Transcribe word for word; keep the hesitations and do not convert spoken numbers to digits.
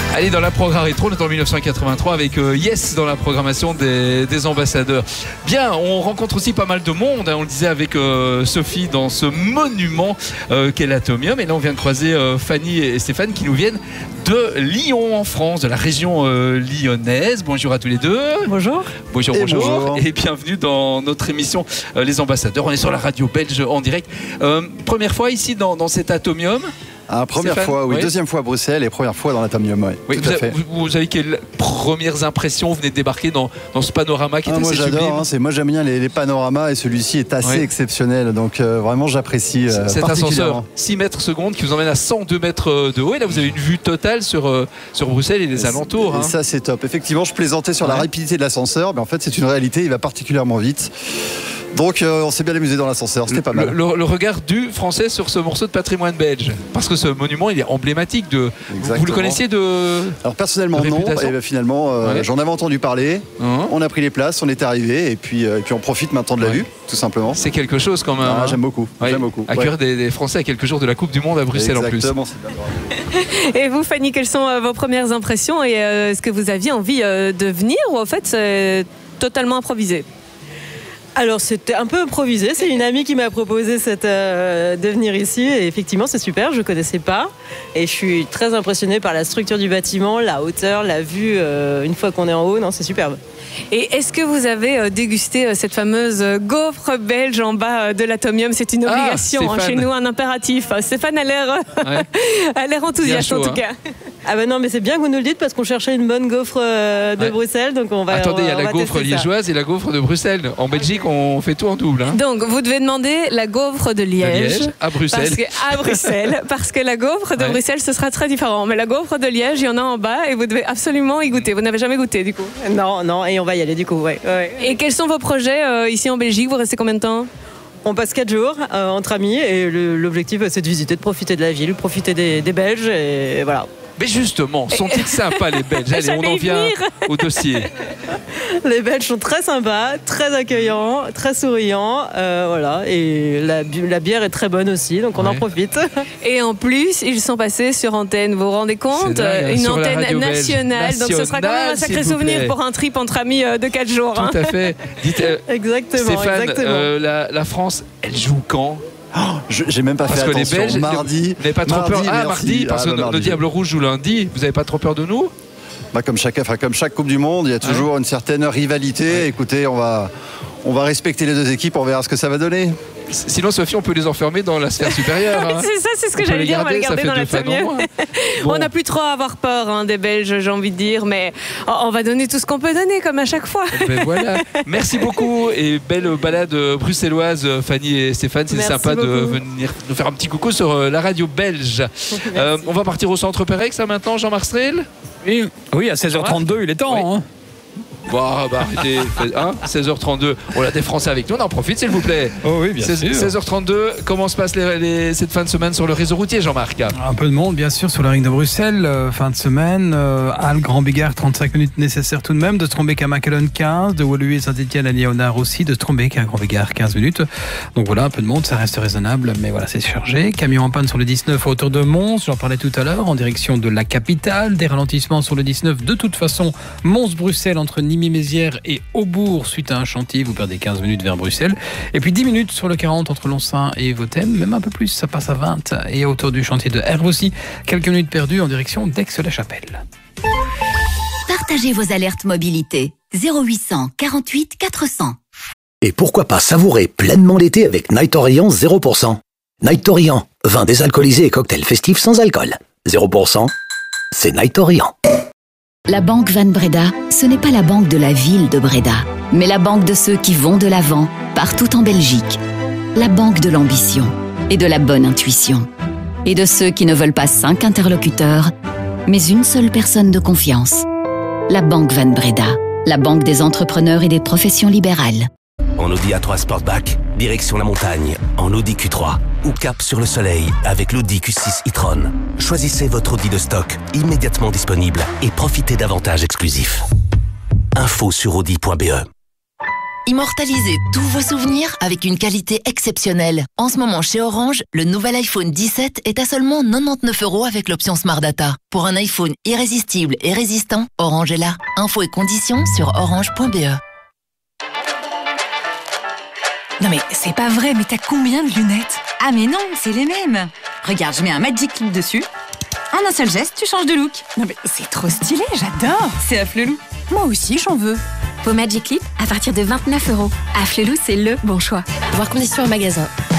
Allez, dans la programme rétro, on est en mille neuf cent quatre-vingt-trois avec euh, Yes dans la programmation des, des ambassadeurs. Bien, on rencontre aussi pas mal de monde, hein, on le disait avec euh, Sophie dans ce monument euh, qu'est l'Atomium. Et là, on vient de croiser euh, Fanny et Stéphane qui nous viennent de Lyon en France, de la région euh, lyonnaise. Bonjour à tous les deux. Bonjour. Bonjour, et bonjour. bonjour. Et bienvenue dans notre émission euh, Les Ambassadeurs. On est sur la radio belge en direct. Euh, première fois ici dans, dans cet Atomium. Ah, première Stéphane, fois, oui. oui. Deuxième fois à Bruxelles et première fois dans l'Atomium, oui. Oui, tout vous, à avez, fait. vous, vous avez quelles premières impressions? Vous venez de débarquer dans, dans ce panorama qui Ah, est moi assez j'adore, sublime. hein, c'est, moi j'aime bien les, les panoramas et celui-ci est assez Oui. exceptionnel. Donc euh, vraiment j'apprécie euh, Cet ascenseur particulièrement. six mètres secondes qui vous emmène à cent deux mètres de haut. Et là, vous avez une vue totale sur, euh, sur Bruxelles et les alentours. Et Hein. ça c'est top. Effectivement, je plaisantais sur Ouais. la rapidité de l'ascenseur, mais en fait c'est une réalité, il va particulièrement vite. Donc euh, on s'est bien amusé dans l'ascenseur, c'était pas mal. Le, le- le regard du français sur ce morceau de patrimoine belge. Parce que ce monument, il est emblématique de. Exactement. Vous le connaissiez de. Alors personnellement de non, réputation et ben, finalement euh, Ouais. j'en avais entendu parler, Hein on a pris les places, on est arrivé et puis, euh, et puis on profite maintenant de la Ouais. vue, tout simplement. C'est quelque chose quand même. Ah, hein. j'aime beaucoup, Ouais. j'aime beaucoup. Accueillir Ouais. des, des Français à quelques jours de la Coupe du Monde à Bruxelles en plus. Exactement, c'est bien. Et vous, Fanny, quelles sont euh, vos premières impressions et euh, est-ce que vous aviez envie euh, de venir ou en fait c'est totalement improvisé? Alors c'était un peu improvisé, c'est une amie qui m'a proposé cette, euh, de venir ici et effectivement c'est super, je ne connaissais pas et je suis très impressionnée par la structure du bâtiment, la hauteur, la vue euh, une fois qu'on est en haut, non c'est superbe. Et est-ce que vous avez euh, dégusté euh, cette fameuse euh, gaufre belge en bas euh, de l'Atomium? C'est une Ah, obligation hein, Stéphane. chez nous, un impératif. Euh, Stéphane a l'air, euh, Ouais. a l'air enthousiaste Bien chaud, en tout hein. cas. Ah ben non mais c'est bien que vous nous le dites parce qu'on cherchait une bonne gaufre euh, de Ouais. Bruxelles donc on va Attendez, on il y va- a la on va gaufre tester ça. liégeoise et la gaufre de Bruxelles. En Belgique, on fait tout en double. Hein. Donc vous devez demander la gaufre de De Liège. Liège à Bruxelles. Parce que, à Bruxelles, parce que la gaufre de Ouais. Bruxelles, ce sera très différent. Mais la gaufre de Liège, il y en a en bas et vous devez absolument y goûter. Vous n'avez jamais goûté du coup. Non, non, et on va y aller du coup, ouais. ouais. Et quels sont vos projets euh, ici en Belgique? Vous restez combien de temps? On passe quatre jours euh, entre amis et le- l'objectif c'est de visiter, de profiter de la ville, profiter des, des Belges et voilà. Mais justement, sont-ils sympas les Belges? Allez, on J'allais en y vient venir. au dossier. Les Belges sont très sympas, très accueillants, très souriants, euh, voilà. Et la, bi- la bière est très bonne aussi, donc on en Ouais. profite. Et en plus, ils sont passés sur antenne. Vous vous rendez compte? C'est dingue, hein, Une sur la antenne radio belge. nationale. Donc ce sera quand même un Nationale, sacré s'il vous souvenir plaît. pour un trip entre amis euh, de quatre jours. hein. Tout à fait. Dites, euh, Exactement, Stéphane, exactement. euh, la, la France, elle joue quand? Je- J'ai même pas Parce fait que les attention. Belges, mardi, vous n'avez pas trop mardi, peur? Ah, merci. mardi, parce Ah, que bah, le- mardi. le Diable Rouge joue lundi. Vous n'avez pas trop peur de nous? Bah, comme, chaque, enfin, comme chaque Coupe du Monde, il y a toujours une certaine rivalité. Écoutez, on va, on va respecter les deux équipes, on verra ce que ça va donner. Sinon, Sophie, on peut les enfermer dans la sphère supérieure. hein. C'est ça, c'est ce que On peut j'allais les dire. On va les garder, garder ça dans fait deux l'Atomium. fans en moins. On n'a plus trop à avoir peur hein, des Belges, j'ai envie de dire, mais on on va donner tout ce qu'on peut donner, comme à chaque fois. Ben voilà. Merci beaucoup et belle balade bruxelloise, Fanny et Stéphane. C'est Merci sympa de beaucoup. venir nous faire un petit coucou sur euh, la radio belge. Euh, on va partir au centre Pérex là maintenant, Jean-Marc Strel. Oui, oui, à seize heures trente-deux, il est temps. Oui. Hein. Bon, bah, arrêtez, faites- hein, seize heures trente-deux. On a des Français avec nous, on en profite s'il vous plaît. Oh oui, bien seize sûr. seize heures trente-deux, comment se passe les- les- cette fin de semaine sur le réseau routier, Jean-Marc? Un peu de monde, bien sûr, sur la ring de Bruxelles. euh, fin de semaine. Euh, Halle, Grand Bigard, trente-cinq minutes nécessaires tout de même. De Strombeek à Macalon, quinze. De Woluwe et Saint-Etienne à Léonard aussi. De Strombeek à Grand Bigard, quinze minutes. Donc voilà, un peu de monde, ça reste raisonnable. Mais voilà, c'est chargé. Camion en panne sur le dix-neuf à hauteur de Mons. J'en parlais tout à l'heure, en direction de la capitale. Des ralentissements sur le dix-neuf. De toute façon, Mons-Bruxelles entre Nîmes-Mézières et Aubourg. Suite à un chantier, vous perdez quinze minutes vers Bruxelles. Et puis dix minutes sur le quarante entre Lonsin et Vauthem. Même un peu plus, ça passe à vingt. Et autour du chantier de Herve aussi, quelques minutes perdues en direction d'Aix-la-Chapelle. Partagez vos alertes mobilité. zéro huit cent quarante-huit quatre cents. Et pourquoi pas savourer pleinement l'été avec Night Orient zéro pour cent. Night Orient, vin désalcoolisé et cocktail festif sans alcool. zéro pour cent, c'est Night Orient. La banque Van Breda, ce n'est pas la banque de la ville de Breda, mais la banque de ceux qui vont de l'avant, partout en Belgique. La banque de l'ambition et de la bonne intuition. Et de ceux qui ne veulent pas cinq interlocuteurs, mais une seule personne de confiance. La banque Van Breda, la banque des entrepreneurs et des professions libérales. En Audi A trois Sportback, direction la montagne, en Audi Q trois. Ou cap sur le soleil avec l'Audi Q six e-tron. Choisissez votre Audi de stock, immédiatement disponible, et profitez d'avantages exclusifs. Info sur audi point b e. Immortalisez tous vos souvenirs avec une qualité exceptionnelle. En ce moment, chez Orange, le nouvel iPhone dix-sept est à seulement quatre-vingt-dix-neuf euros avec l'option Smart Data. Pour un iPhone irrésistible et résistant, Orange est là. Infos et conditions sur orange point b e. Non mais c'est pas vrai, mais t'as combien de lunettes? Ah mais non, c'est les mêmes. Regarde, je mets un Magic Clip dessus. En un seul geste, tu changes de look. Non mais c'est trop stylé, j'adore. C'est Afflelou. Moi aussi, j'en veux. Vos Magic Clip à partir de vingt-neuf euros. Afflelou, c'est le bon choix. Voir conditions en magasin.